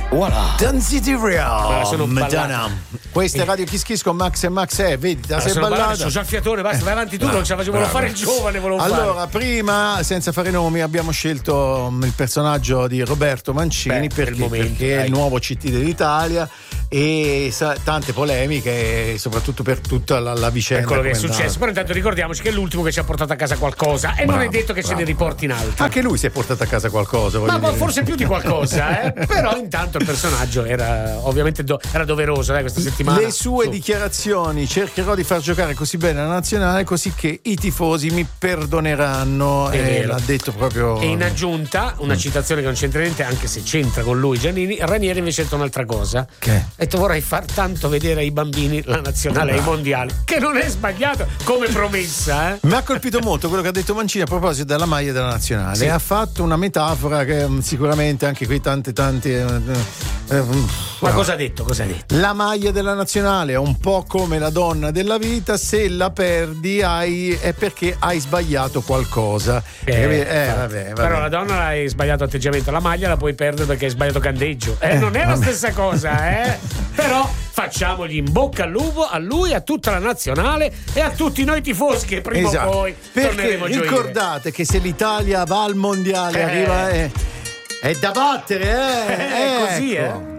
Voilà. Sono Madonna. Questa è Radio Kiss Kiss con Max e Max vedi, te la sei ballata. Sono giaffiatore, basta, vai avanti tu, non ce la facevo fare il giovane, allora, prima, senza fare nomi, abbiamo scelto il personaggio di Roberto Mancini perché è il nuovo CT dell'Italia e tante polemiche, soprattutto per tutta la vicenda. Quello che è successo. Però intanto ricordiamoci che è l'ultimo che ci ha portato a casa qualcosa e non è detto che ce ne riporti in altro. Anche lui si è portato a casa qualcosa. Ma forse più di qualcosa, però intanto il personaggio era ovviamente era doveroso questa settimana. Le sue dichiarazioni: cercherò di far giocare così bene la nazionale così che i tifosi mi perdoneranno, l'ha detto proprio. E in aggiunta una citazione che non c'entra niente, anche se c'entra con lui Giannini. Ranieri invece ha detto un'altra cosa, che ha detto: vorrei far tanto vedere ai bambini la nazionale ai mondiali, che non è sbagliato come promessa. Mi ha colpito molto quello che ha detto Mancini a proposito della maglia della nazionale. Sì. Ha fatto una metafora che sicuramente anche qui tanti ma cosa ha detto? La maglia della nazionale è un po' come la donna della vita, se la perdi è perché hai sbagliato qualcosa. Vabbè. Però la donna hai sbagliato atteggiamento, la maglia la puoi perdere perché hai sbagliato candeggio. Non è la stessa cosa, Però facciamogli in bocca al lupo a lui, a tutta la nazionale e a tutti noi tifosi che prima o poi torneremo a gioire. Ricordate che se l'Italia va al mondiale arriva è da battere, così, ecco.